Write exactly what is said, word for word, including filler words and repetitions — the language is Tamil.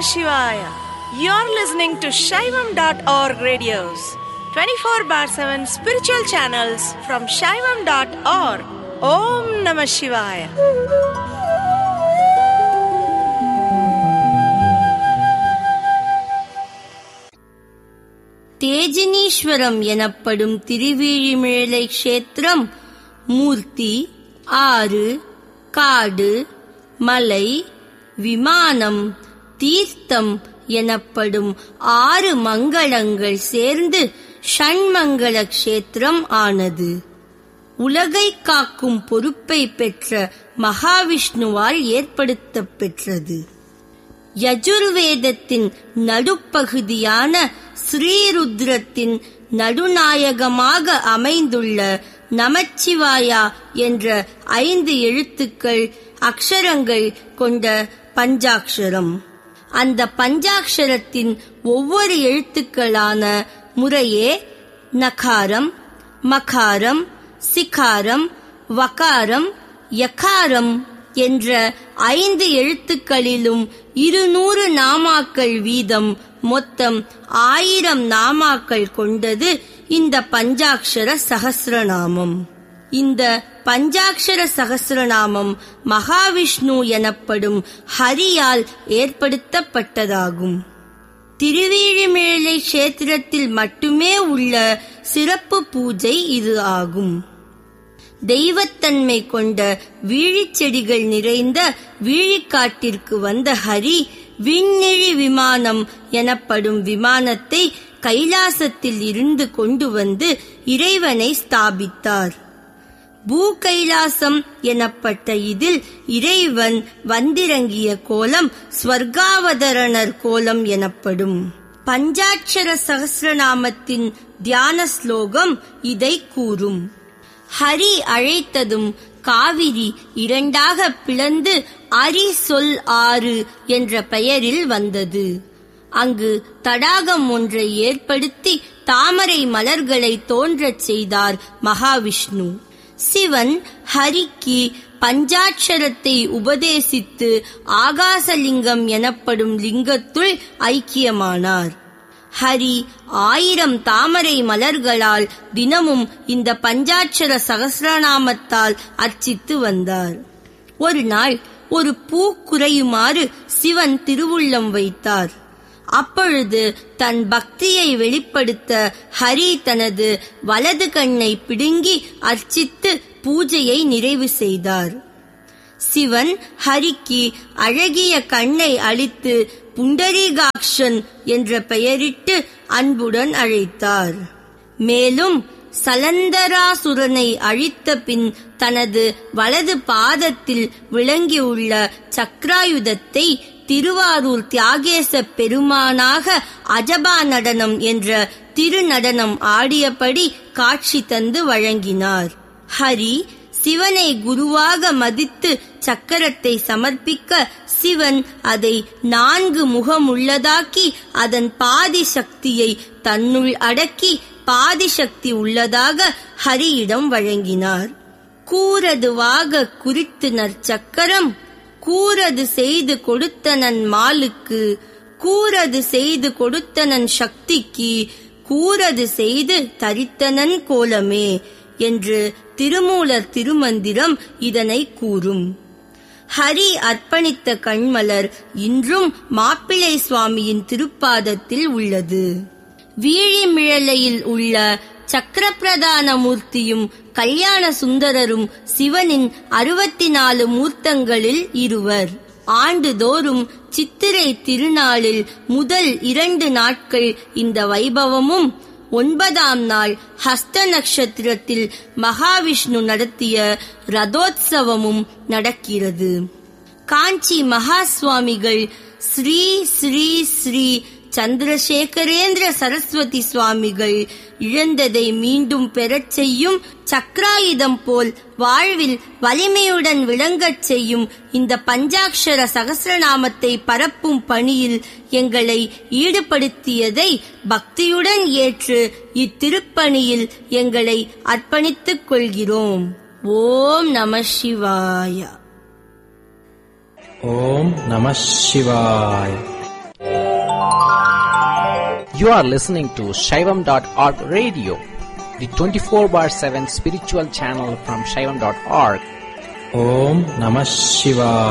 Shivaya. You're listening to Shaivam dot org radios, twenty-four bar seven spiritual channels from Shaivam dot org. Om Namah Shivaya. தேஜினீஸ்வரம் எனப்படும் திருவிழிமிழலை க்ஷேத்திரம் மூர்த்தி, ஆறு, காடு, மலை, விமானம், தீர்த்தம் எனப்படும் ஆறு மங்களங்கள் சேர்ந்து ஷண்மங்கள க்ஷேத்திரம் ஆனது. உலகை காக்கும் பொறுப்பை பெற்ற மகாவிஷ்ணுவால் ஏற்படுத்தப் பெற்றது. யஜுர்வேதத்தின் நடுப்பகுதியான ஸ்ரீருத்ரத்தின் நடுநாயகமாக அமைந்துள்ள நமச்சிவாயா என்ற ஐந்து எழுத்துக்கள் அக்ஷரங்கள் கொண்ட பஞ்சாக்ஷரம். அந்த பஞ்சாக்ஷரத்தின் ஒவ்வொரு எழுத்துக்களான முறையே நகாரம், மகாரம், சிகாரம், வகாரம், யகாரம் என்ற ஐந்து எழுத்துக்களிலும் இருநூறு நாமாக்கள் வீதம் மொத்தம் ஆயிரம் நாமாக்கள் கொண்டது இந்த பஞ்சாக்ஷர சகஸ்ரநாமம். இந்த பஞ்சாக்ஷர சகஸ்ரநாமம் மகாவிஷ்ணு எனப்படும் ஹரியால் ஏற்படுத்தப்பட்டதாகும். திருவிழிமிழலை க்ஷேத்திரத்தில் மட்டுமே உள்ள சிறப்பு பூஜை இது ஆகும். தெய்வத்தன்மை கொண்ட வீழிச்செடிகள் நிறைந்த வீழிக்காட்டிற்கு வந்த ஹரி விண்ணிழி விமானம் எனப்படும் விமானத்தை கைலாசத்தில் இருந்து கொண்டு வந்து இறைவனை ஸ்தாபித்தார். பூ கைலாசம் எனப்பட்ட இதில் இறைவன் வந்திறங்கிய கோலம் ஸ்வர்காவதரணர் கோலம் எனப்படும். பஞ்சாட்சர சகஸ்ரநாமத்தின் தியான ஸ்லோகம் இதை கூறும். ஹரி அழைத்ததும் காவிரி இரண்டாக பிளந்து அரி சொல் ஆறு என்ற பெயரில் வந்தது. அங்கு தடாகம் ஒன்றை ஏற்படுத்தி தாமரை மலர்களை தோன்றச் செய்தார் மகாவிஷ்ணு. சிவன் ஹரிக்கு பஞ்சாட்சரத்தை உபதேசித்து ஆகாசலிங்கம் எனப்படும் லிங்கத்துள் ஐக்கியமானார். ஹரி ஆயிரம் தாமரை மலர்களால் தினமும் இந்த பஞ்சாட்சர சகஸ்ரநாமத்தால் அர்ச்சித்து வந்தார். ஒரு நாள் ஒரு பூ குறையுமாறு சிவன் திருவுள்ளம் வைத்தார். அப்பொழுது தன் பக்தியை வெளிப்படுத்த ஹரி தனது வலது கண்ணை பிடுங்கி அர்ச்சித்து பூஜையை நிறைவு செய்தார். சிவன் ஹரிக்கு அழகிய கண்ணை அளித்து புண்டரீகாக்ஷன் என்ற பெயரிட்டு அன்புடன் அழைத்தார். மேலும் சலந்தராசுரனை அழித்த பின் தனது வலது பாதத்தில் விளங்கியுள்ள சக்ராயுதத்தை திருவாரூர் தியாகேச பெருமானாக அஜபா நடனம் என்ற திருநடனம் ஆடியபடி காட்சி தந்து வழங்கினார். ஹரி சிவனை குருவாக மதித்து சக்கரத்தை சமர்ப்பிக்க சிவன் அதை நான்கு முகமுள்ளதாக்கி அதன் பாதி சக்தியை தன்னுள் அடக்கி பாதி சக்தி உள்ளதாக ஹரியிடம் வழங்கினார். கூரதுவாக குறித்து நற்சக்கரம் கூரது செய்து கொடுத்தனன் மாலுக்கு, கூரது செய்து கொடுத்தனன் சக்திக்கு, கூரது செய்து தரித்தனன் கோலமே என்று திருமூலர் திருமந்திரம் இதனை கூறும். ஹரி அர்ப்பணித்த கண்மலர் இன்றும் மாப்பிள்ளை சுவாமியின் திருப்பாதத்தில் உள்ளது. வீழிமிழலையில் உள்ள சக்கரப்பிரதான மூர்த்தியும் கல்யாண சுந்தரரும் சிவனின் அறுபத்தி நாலு மூர்த்தங்களில் இருவர். ஆண்டுதோறும் சித்திரை திருநாளில் முதல் இரண்டு நாட்கள் இந்த வைபவமும், ஒன்பதாம் நாள் ஹஸ்த நட்சத்திரத்தில் மகாவிஷ்ணு நடத்திய ரதோத்சவமும் நடக்கிறது. காஞ்சி மகா சுவாமிகள் ஸ்ரீ ஸ்ரீ ஸ்ரீ சந்திரசேகரேந்திர சரஸ்வதி சுவாமிகள் இழந்ததை மீண்டும் பெறச் செய்யும் சக்ராயுதம் போல் வாழ்வில் வலிமையுடன் விளங்கச் செய்யும் இந்த பஞ்சாக்ஷர சகஸ்ரநாமத்தை பரப்பும் பணியில் எங்களை ஈடுபடுத்தியதை பக்தியுடன் ஏற்று இத்திருப்பணியில் எங்களை அர்ப்பணித்துக் கொள்கிறோம். ஓம் நம சிவாய. ஓம் நம சிவாய. You are listening to Shaivam dot org radio, the twenty-four bar seven spiritual channel from Shaivam dot org. Om Namah Shivaya.